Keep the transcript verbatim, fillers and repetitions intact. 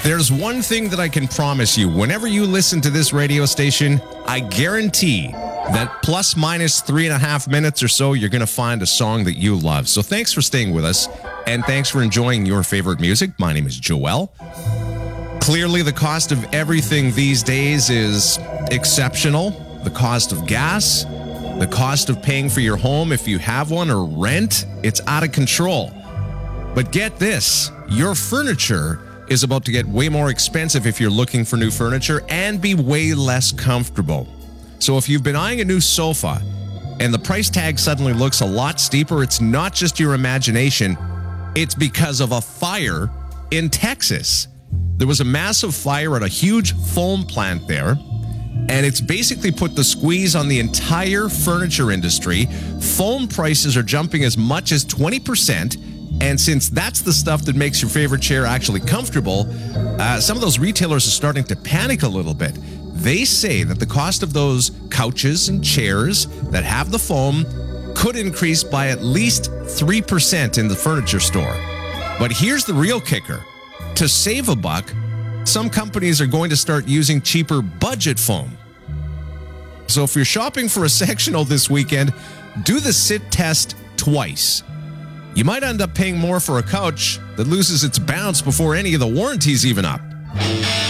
There's one thing that I can promise you. Whenever you listen to this radio station, I guarantee that plus minus three and a half minutes or so, you're going to find a song that you love. So thanks for staying with us, and thanks for enjoying your favorite music. My name is Joel. Clearly, the cost of everything these days is exceptional. The cost of gas, the cost of paying for your home if you have one, or rent, it's out of control. But get this, your furniture is about to get way more expensive if you're looking for new furniture and be way less comfortable. So if you've been eyeing a new sofa and the price tag suddenly looks a lot steeper, it's not just your imagination, it's because of a fire in Texas. There was a massive fire at a huge foam plant there, and it's basically put the squeeze on the entire furniture industry. Foam prices are jumping as much as twenty percent. And since that's the stuff that makes your favorite chair actually comfortable, uh, some of those retailers are starting to panic a little bit. They say that the cost of those couches and chairs that have the foam could increase by at least three percent in the furniture store. But here's the real kicker. To save a buck, some companies are going to start using cheaper budget foam. So if you're shopping for a sectional this weekend, do the sit test twice. You might end up paying more for a couch that loses its bounce before any of the warranty's even up.